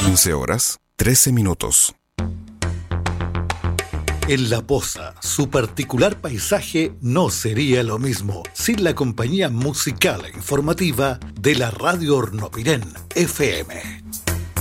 15:13. En La Poza, su particular paisaje no sería lo mismo sin la compañía musical e informativa de la Radio Hornopirén FM.